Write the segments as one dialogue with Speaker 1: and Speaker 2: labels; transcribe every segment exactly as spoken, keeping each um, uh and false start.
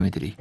Speaker 1: edirik.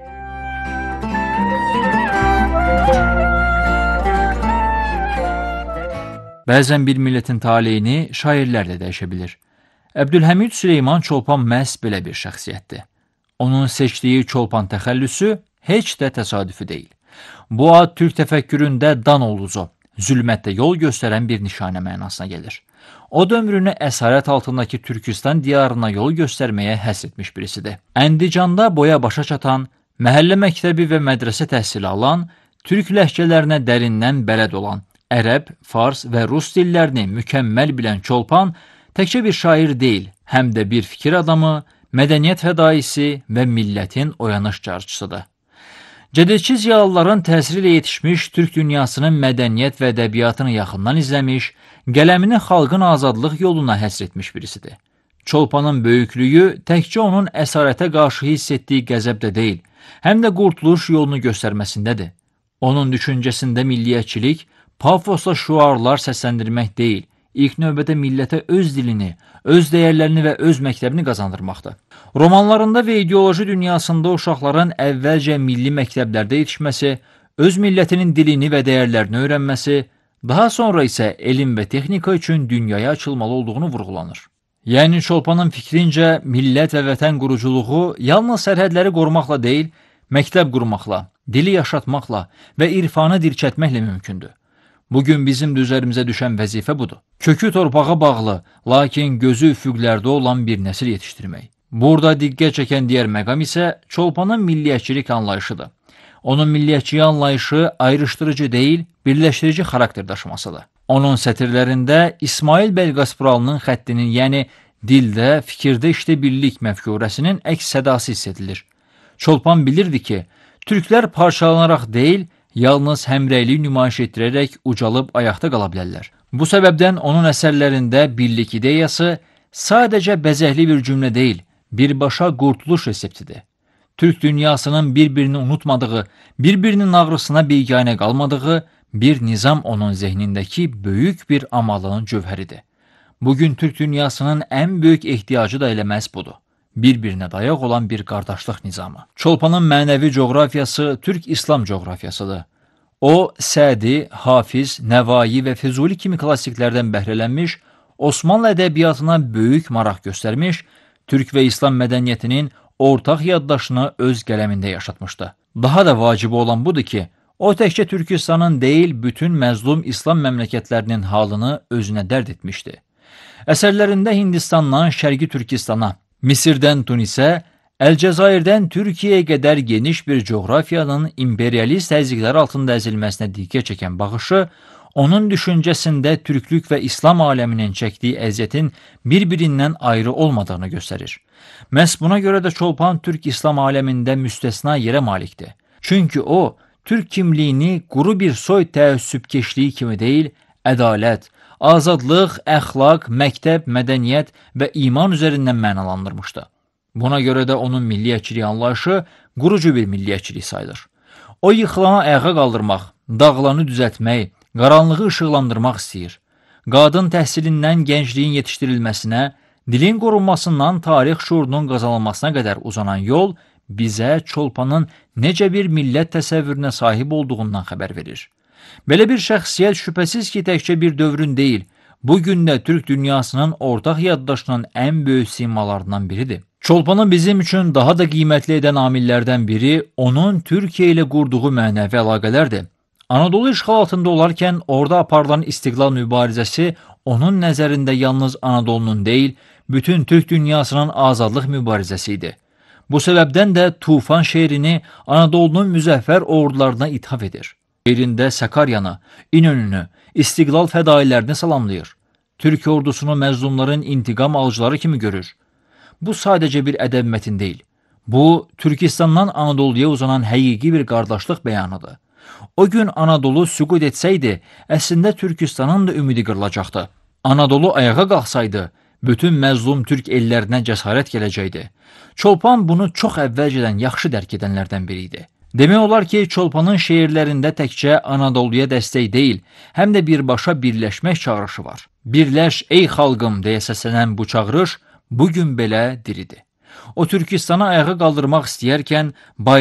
Speaker 1: Bəzən bir millətin taleyini şairlərlə dəyişə bilir. Əbdülhəmid Süleyman Çolpan məhz belə bir şəxsiyyətdir. Onun seçdiyi Çolpan təxəllüsü heç də təsadüfi deyil. Bu ad türk təfəkküründə dan olucu, zülmətdə yol göstərən bir nişanə mənasına gəlir. O dömrünü əsarət altındakı Türkistan diyarına yol göstərməyə həsr etmiş birisidir. Əndicanda boya başa çatan, məhəllə məktəbi və mədrəsə təhsili alan, türk ləhcələrinə dərindən bələd olan, ərəb, fars və rus dillərini mükəmməl bilən Çolpan təkcə bir şair deyil, həm də bir fikir adamı, mədəniyyət fədaisi və millətin oyanış carçısıdır. Cədidçi ziyalıların təsiri ilə yetişmiş türk dünyasının mədəniyyət və ədəbiyyatını yaxından izləmiş, qələmini xalqın azadlıq yoluna həsr etmiş birisidir. Çolpanın böyüklüyü təkcə onun əsarətə qarşı hiss etdiyi qəzəbdə deyil, həm də qurtuluş yolunu göstərməsindədir. Onun düşüncəsində milliyyətçilik, pafosla şüarlar səsləndirmək deyil, ilk növbədə millətə öz dilini, öz dəyərlərini və öz məktəbini qazandırmaqdır. Romanlarında və ideoloji dünyasında uşaqların əvvəlcə milli məktəblərdə yetişməsi, öz millətinin dilini və dəyərlərini öyrənməsi, daha sonra isə elm və texnika üçün dünyaya açılmalı olduğunu vurğulanır. Yəni Çolpanın fikrincə millət və vətən quruculuğu yalnız sərhədləri qorumaqla deyil, məktəb qurmaqla, dili yaşatmaqla və irfanı dirçətməklə mümkündür. Bugün bizim də üzərimizə düşən vəzifə budur. Kökü torpağa bağlı, lakin gözü üfüqlərdə olan bir nəsil yetişdirmək. Burada diqqət çəkən digər məqam isə Çolpanın milliyyətçilik anlayışıdır. Onun milliyyətçilik anlayışı ayrışdırıcı deyil, birləşdirici xarakter daşımasıdır. Onun sətirlərində İsmail bəy Qaspuralının xəttinin, yəni dildə, fikirdə işdə birlik məfkurəsinin əks sədası hiss edilir. Çolpan bilirdi ki, türklər parçalanaraq deyil, yalnız həmrəylik nümayiş etdirərək ucalıb ayaqda qala bilərlər. Bu səbəbdən onun əsərlərində birlik ideyası sadəcə bəzəkli bir cümlə deyil, birbaşa qurtuluş reseptidir. Türk dünyasının bir-birini unutmadığı, bir-birinin ağrısına biganə qalmadığı bir nizam onun zehnindəki böyük bir amalının cövhəridir. Bugün Türk dünyasının ən böyük ehtiyacı da elə məhz budur. Bir-birinə dayaq olan bir qardaşlıq nizamı. Çolpanın mənəvi coğrafiyası Türk-İslam coğrafiyasıdır. O, Sədi, Hafiz, Nəvai və Füzuli kimi klassiklərdən bəhrələnmiş, Osmanlı ədəbiyyatına böyük maraq göstərmiş, Türk və İslam mədəniyyətinin ortaq yaddaşını öz qələmində yaşatmışdı. Daha da vacibi olan budur ki, o təkcə Türkistanın deyil, bütün məzlum İslam məmləkətlərinin halını özünə dərd etmişdi. Əsərlərində Hindistandan Şərqi Türkistana, Misirdən Tunisə, Əlcəzairdən Türkiyəyə qədər geniş bir coğrafiyanın imperialist təzyiqlər altında əzilməsinə diqqət çəkən baxışı, onun düşüncəsində türklük və İslam aləminin çəkdiyi əziyyətin bir-birindən ayrı olmadığını göstərir. Məhz buna görə də Çolpan Türk-İslam aləmində müstəsna yerə malikdir. Çünki o, türk kimliyini quru bir soy təəssübkeşliyi kimi deyil, ədalət, azadlıq, əxlaq, məktəb, mədəniyyət və iman üzərindən mənalandırmışdı. Buna görə də onun milliyyətçilik anlayışı qurucu bir milliyyətçilik sayılır. O, yıxılanı ayağa qaldırmaq, dağlarını düzəltmək, qaranlığı işıqlandırmaq istəyir. Qadın təhsilindən gəncliyin yetişdirilməsinə, dilin qorunmasından tarix şuurunun qazanılmasına qədər uzanan yol bizə Çolpanın necə bir millət təsəvvürünə sahib olduğundan xəbər verir. Belə bir şəxsiyyət şübhəsiz ki, təkcə bir dövrün deyil, bugün də Türk dünyasının ortaq yaddaşının ən böyük simalarından biridir. Çolpanı bizim üçün daha da qiymətli edən amillərdən biri onun Türkiyə ilə qurduğu mənəvi əlaqələrdir. Anadolu işğal altında olarkən orada aparılan istiqlal mübarizəsi onun nəzərində yalnız Anadolunun deyil, bütün Türk dünyasının azadlıq mübarizəsi idi. Bu səbəbdən də Tufan şeirini Anadolunun müzəffər ordularına ithaf edir. Şeirində Sakaryanı, İnönünü, istiqlal fədailərini salamlayır. Türk ordusunu məzlumların intiqam alıcıları kimi görür. Bu sadəcə bir ədəb mətin deyil. Bu, Türkistandan Anadoluya uzanan həqiqi bir qardaşlıq bəyanıdır. O gün Anadolu süqut etsəydi, əslində Türkistanın da ümidi qırılacaqdı. Anadolu ayağa qalxsaydı, bütün məzlum türk ellərinə cəsarət gələcəkdi. Çolpan bunu çox əvvəlcədən yaxşı dərk edənlərdən biri idi. Demək olar ki, Çolpanın şeirlərində təkcə Anadoluya dəstək deyil, həm də birbaşa birləşmək çağrışı var. Birləş ey xalqım deyə səslənən bu çağırış bugün belə diridir. O Türkistanı ayağa qaldırmaq istəyərkən